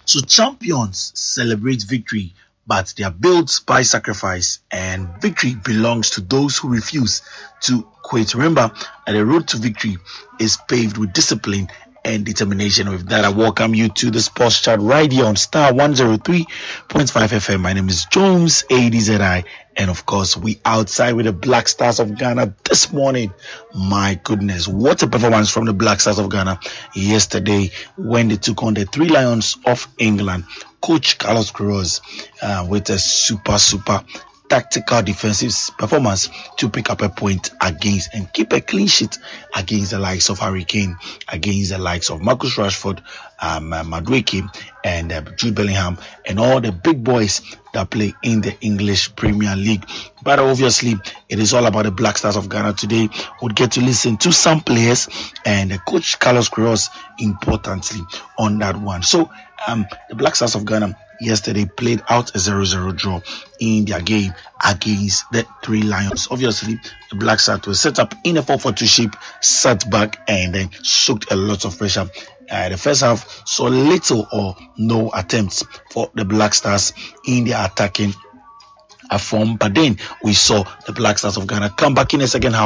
So champions celebrate victory, but they are built by sacrifice, and victory belongs to those who refuse to quit. Remember that the road to victory is paved with discipline and determination. With that, I welcome you to the Sports Chat right here on Star 103.5 FM. My name is Jones ADZI, and of course, we outside with the Black Stars of Ghana this morning. My goodness, what a performance from the Black Stars of Ghana yesterday when they took on the Three Lions of England. Coach Carlos Queiroz with a super tactical defensive performance to pick up a point against and keep a clean sheet against the likes of Harry Kane, against the likes of Marcus Rashford, Madueke, and Jude Bellingham, and all the big boys that play in the English Premier League. But obviously, it is all about the Black Stars of Ghana today. We'll get to listen to some players and Coach Carlos Queiroz importantly on that one. So, the Black Stars of Ghana yesterday played out a 0-0 draw in their game against the Three Lions. Obviously, the Black Stars were set up in a 4-4-2 shape, sat back and then soaked a lot of pressure. The first half saw little or no attempts for the Black Stars in their attacking form, but then we saw the Black Stars of Ghana come back in the second half